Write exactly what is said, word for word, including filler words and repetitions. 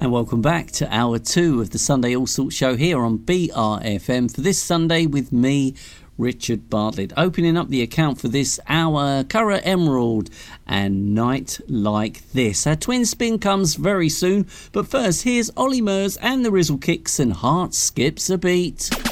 And welcome back to hour two of the Sunday All Sorts show here on B R F M for this Sunday with me, Richard Bartlett. Opening up the account for this hour, Curragh Emerald and Night Like This. Our twin spin comes very soon, but first here's Ollie Murs and the Rizzle Kicks and Heart Skips a Beat.